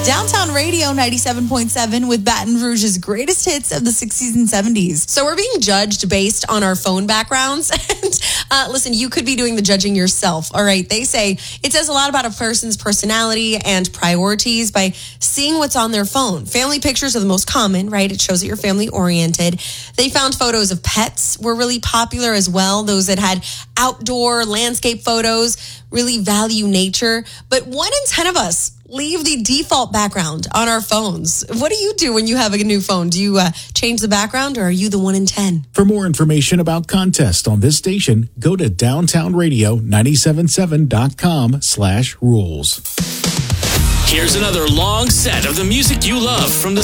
Downtown Radio 97.7 with Baton Rouge's greatest hits of the 60s and 70s. So we're being judged based on our phone backgrounds. And listen, you could be doing the judging yourself. All right. They say it says a lot about a person's personality and priorities by seeing what's on their phone. Family pictures are the most common, right? It shows that you're family oriented. They found photos of pets were really popular as well. Those that had outdoor landscape photos really value nature. But 1 in 10 of us leave the default background on our phones. What do you do when you have a new phone? Do you change the background, or are you the 1 in 10? For more information about contests on this station, go to downtownradio977.com/rules. Here's another long set of the music you love from the